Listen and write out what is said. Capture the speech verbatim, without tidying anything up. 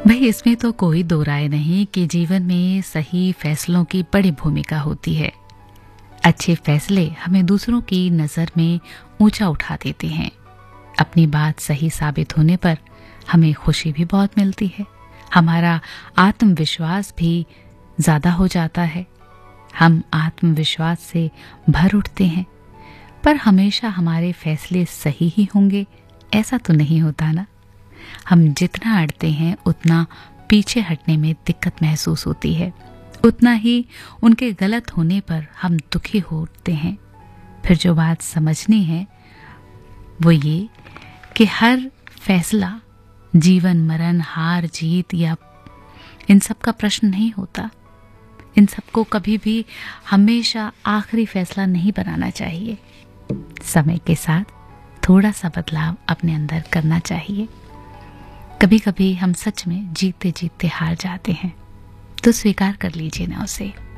भाई इसमें तो कोई दो राय नहीं कि जीवन में सही फैसलों की बड़ी भूमिका होती है। अच्छे फैसले हमें दूसरों की नज़र में ऊंचा उठा देते हैं। अपनी बात सही साबित होने पर हमें खुशी भी बहुत मिलती है। हमारा आत्मविश्वास भी ज़्यादा हो जाता है। हम आत्मविश्वास से भर उठते हैं। पर हमेशा हमारे फैसले सही ही होंगे ऐसा तो नहीं होता ना। हम जितना अड़ते हैं उतना पीछे हटने में दिक्कत महसूस होती है, उतना ही उनके गलत होने पर हम दुखी होते हैं। फिर जो बात समझनी है वो ये कि हर फैसला जीवन मरण, हार जीत या इन सब का प्रश्न नहीं होता। इन सबको कभी भी हमेशा आखिरी फैसला नहीं बनाना चाहिए। समय के साथ थोड़ा सा बदलाव अपने अंदर करना चाहिए। कभी कभी हम सच में जीते जीते हार जाते हैं, तो स्वीकार कर लीजिए ना उसे।